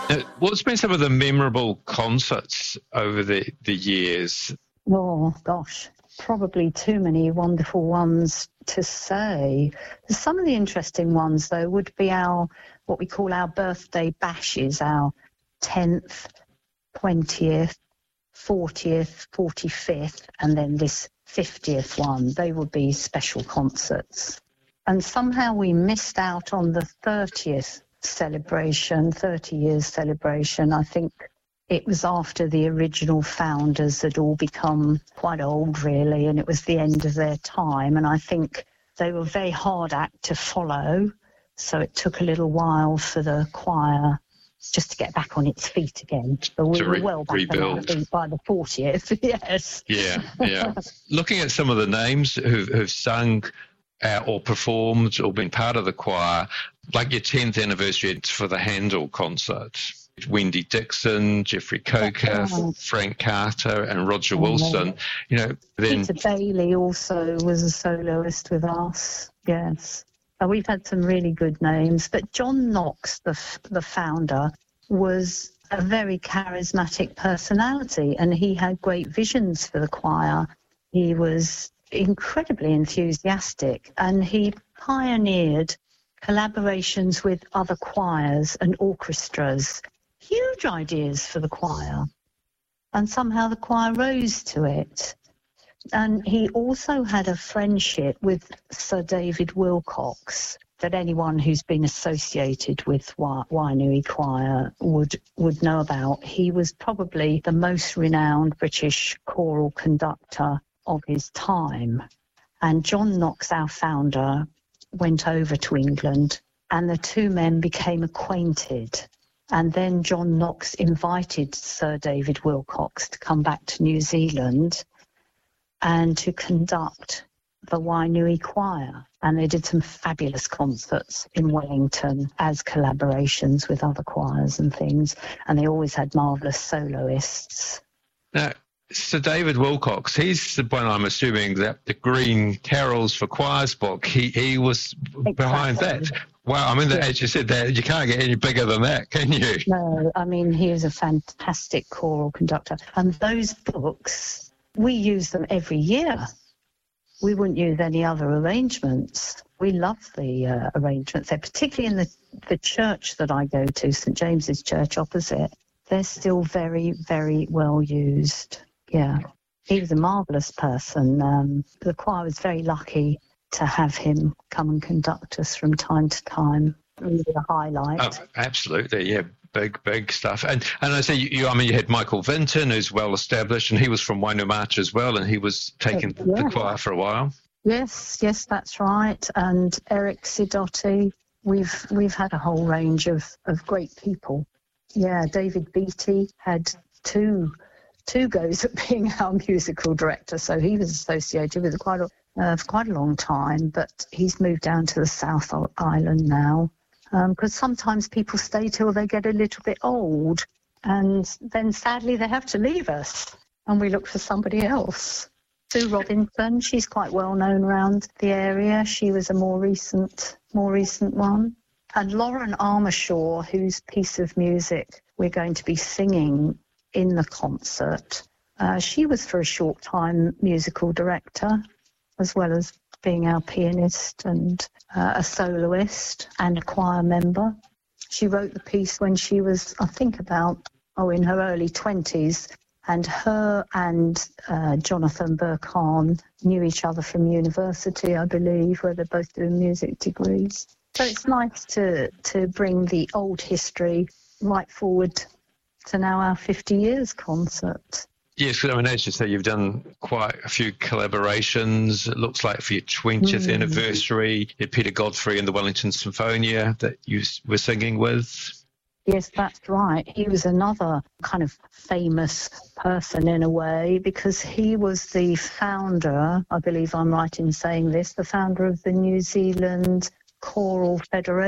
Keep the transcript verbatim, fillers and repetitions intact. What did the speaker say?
Now, what's been some of the memorable concerts over the, the years? Oh, gosh, probably too many wonderful ones to say. Some of the interesting ones, though, would be our, what we call our birthday bashes, our tenth, twentieth, fortieth, forty-fifth, and then this fiftieth one. They would be special concerts. And somehow we missed out on the thirtieth celebration, thirty years celebration. I think it was after the original founders had all become quite old, really, and it was the end of their time. And I think they were a very hard act to follow, so it took a little while for the choir just to get back on its feet again. But we re- were well back rebuild. on our feet by the fortieth, yes. Yeah, yeah. Looking at some of the names who've, who've sung uh, or performed or been part of the choir, like your tenth anniversary for the Handel concert. Wendy Dixon, Jeffrey Coker, Oh. Frank Carter, and Roger Wilson. You know, then Peter Bailey also was a soloist with us, yes. Uh, we've had some really good names, but John Knox, the f- the founder, was a very charismatic personality, and he had great visions for the choir. He was incredibly enthusiastic, and he pioneered collaborations with other choirs and orchestras. Huge ideas for the choir, and somehow the choir rose to it. And he also had a friendship with Sir David Wilcox that anyone who's been associated with Wa- Wainui Choir would would know about. He was probably the most renowned British choral conductor of his time. And John Knox, our founder, went over to England, and the two men became acquainted. And then John Knox invited Sir David Wilcox to come back to New Zealand and to conduct the Wainui Choir. And they did some fabulous concerts in Wellington as collaborations with other choirs and things. And they always had marvellous soloists. now, Sir David Wilcox, he's the one, I'm assuming, that the Green Carols for Choirs book, he, he was behind Exactly. that. Wow, I mean, Yeah. as you said, that you can't get any bigger than that, can you? No, I mean, he was a fantastic choral conductor. And those books, we use them every year. We wouldn't use any other arrangements. We love the uh, arrangements there, particularly in the, the church that I go to, St James's Church opposite. They're still very, very well used. Yeah. He was a marvellous person. Um, the choir was very lucky to have him come and conduct us from time to time. Really a highlight. Oh, absolutely, yeah, big, big stuff. And and I say, you, you, I mean, you had Michael Vinton, who's well established, and he was from Wainumarcha as well, and he was taking Oh, yeah. the choir for a while. Yes, yes, that's right. And Eric Sidotti. We've we've had a whole range of, of great people. Yeah, David Beattie had two two goes at being our musical director, so he was associated with it quite a, uh, for quite a long time, but he's moved down to the South Island now, because um, sometimes people stay till they get a little bit old, and then sadly they have to leave us, and we look for somebody else. Sue Robinson, she's quite well known around the area. She was a more recent, more recent one. And Lauren Armershaw, whose piece of music we're going to be singing in the concert, uh, she was for a short time musical director, as well as being our pianist and uh, a soloist and a choir member. She wrote the piece when she was, I think, about, oh, in her early twenties. And her and uh, Jonathan Burkhan knew each other from university, I believe, where they're both doing music degrees. So it's nice to, to bring the old history right forward to now our fifty years concert. Yes, I mean, as you say, you've done quite a few collaborations. It looks like for your twentieth Mm. anniversary, you had Peter Godfrey and the Wellington Symphonia that you s- were singing with. Yes, that's right. He was another kind of famous person in a way, because he was the founder, I believe I'm right in saying this, the founder of the New Zealand Choral Federation.